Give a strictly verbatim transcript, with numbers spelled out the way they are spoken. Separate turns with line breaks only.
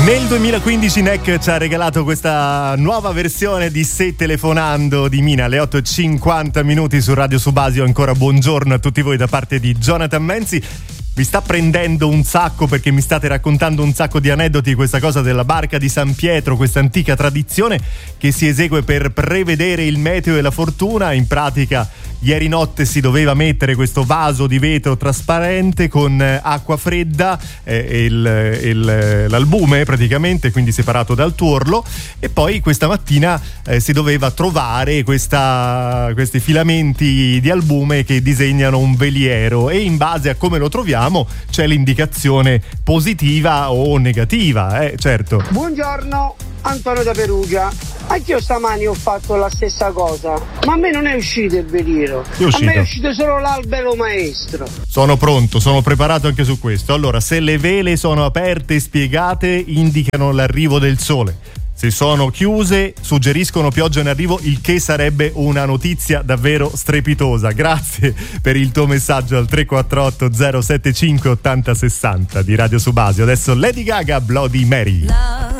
Nel duemilaquindici N E C ci ha regalato questa nuova versione di Se telefonando di Mina alle otto e cinquanta minuti su Radio Subasio. Ancora buongiorno a tutti voi da parte di Jonathan Menzi. Vi sta prendendo un sacco perché mi state raccontando un sacco di aneddoti, questa cosa della barca di San Pietro, questa antica tradizione che si esegue per prevedere il meteo e la fortuna. In pratica ieri notte si doveva mettere questo vaso di vetro trasparente con acqua fredda e eh, il, il, l'albume praticamente, quindi separato dal tuorlo, e poi questa mattina eh, si doveva trovare questa, questi filamenti di albume che disegnano un veliero, e in base a come lo troviamo c'è l'indicazione positiva o negativa, eh, certo.
Buongiorno, Antonio da Perugia. Anch'io stamani ho fatto la stessa cosa, ma a me non è uscito il veliero, a me è uscito solo l'albero maestro.
Sono pronto, sono preparato anche su questo. Allora, se le vele sono aperte e spiegate, indicano l'arrivo del sole. Se sono chiuse, suggeriscono pioggia in arrivo, il che sarebbe una notizia davvero strepitosa. Grazie per il tuo messaggio al tre quattro otto zero sette cinque ottanta sessanta di Radio Subasio. Adesso Lady Gaga, Bloody Mary.